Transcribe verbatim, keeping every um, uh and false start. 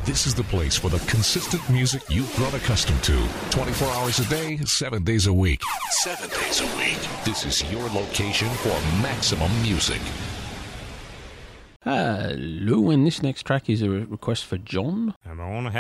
This is the place for the consistent music you've grown accustomed to. twenty-four hours a day, seven days a week. Seven days a week. This is your location for maximum music. Hello, and this next track is a request for John. I'm on